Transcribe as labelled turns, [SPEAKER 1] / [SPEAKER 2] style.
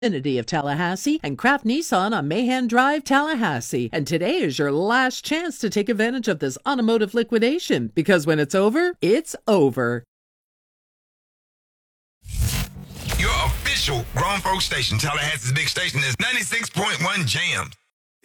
[SPEAKER 1] Infiniti of Tallahassee and Kraft Nissan on Mahan Drive, Tallahassee. And today is your last chance to take advantage of this automotive liquidation, because when it's over, it's over.
[SPEAKER 2] Your official grown folk station, Tallahassee's big station, is 96.1 Jams.